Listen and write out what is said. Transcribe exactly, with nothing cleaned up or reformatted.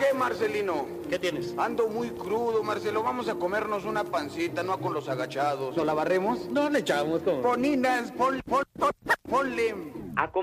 qué, Marcelino? ¿Qué tienes? Ando muy crudo, Marcelo. Vamos a comernos una pancita, no con los agachados. ¿No la barremos? No le echamos todo. Poninas, pon, pon, pon, ponle. A comer.